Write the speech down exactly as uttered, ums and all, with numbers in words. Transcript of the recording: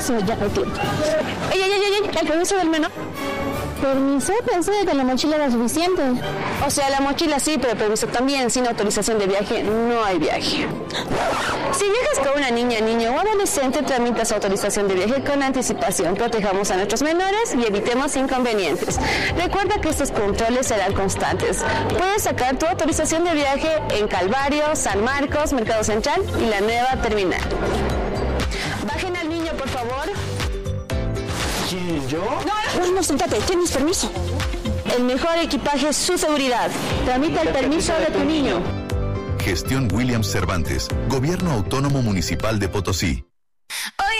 permiso, ya hay tiempo. ¡Ey, ey, ey, ey! ¿El permiso del menor? Permiso, pensé que la mochila era suficiente. O sea, la mochila sí, pero permiso también. Sin autorización de viaje no hay viaje. Si viajas con una niña, niño o adolescente, tramita su autorización de viaje con anticipación. Protejamos a nuestros menores y evitemos inconvenientes. Recuerda que estos controles serán constantes. Puedes sacar tu autorización de viaje en Calvario, San Marcos, Mercado Central y la nueva terminal. Bajen al niño, por favor. ¿Quién, yo? No, no, no, sentate, tienes permiso. El mejor equipaje es su seguridad. Tramita el permiso de tu niño. Gestión Williams Cervantes, Gobierno Autónomo Municipal de Potosí.